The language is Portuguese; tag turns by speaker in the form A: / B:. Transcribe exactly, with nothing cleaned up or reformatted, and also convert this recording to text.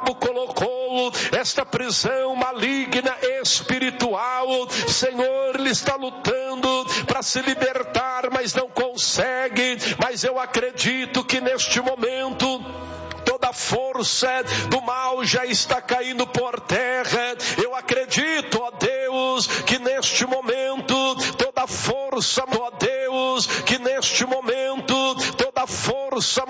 A: diabo colocou, esta prisão maligna espiritual. Senhor, ele está lutando para se libertar, mas não consegue. Mas eu acredito que neste momento toda a força do mal já está caindo por terra. Eu acredito, ó Deus, que neste momento toda a força, ó Deus, que neste momento toda a força